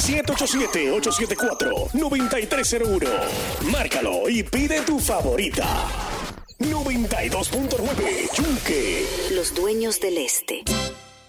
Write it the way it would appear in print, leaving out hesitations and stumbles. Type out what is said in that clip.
787-874-9301. Márcalo y pide tu favorita. 92.9 Yunque. Los dueños del este.